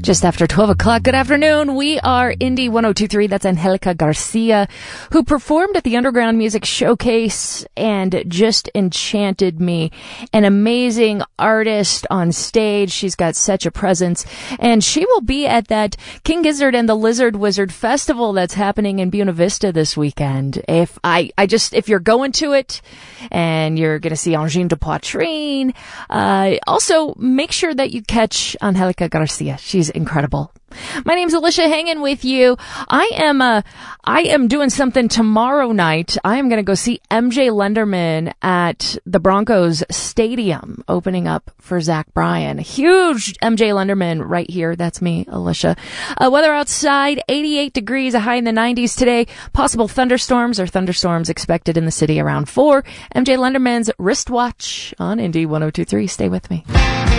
Just after 12 o'clock, good afternoon. We are Indie 102.3. That's Angelica Garcia, who performed at the Underground Music Showcase and just enchanted me. An amazing artist on stage. She's got such a presence. And she will be at that King Gizzard and the Lizard Wizard Festival that's happening in Buena Vista this weekend. If you're going to it and you're going to see Angine de Poitrine, also make sure that you catch Angelica Garcia. She's incredible. My name's Alicia, hanging with you. I am doing something tomorrow night. I am going to go see MJ Lenderman at the Broncos Stadium, opening up for Zach Bryan. Huge MJ Lenderman right here. That's me, Alicia. Weather outside, 88 degrees, a high in the 90s today. Possible thunderstorms expected in the city around 4. MJ Lenderman's wristwatch on Indie 102.3. Stay with me.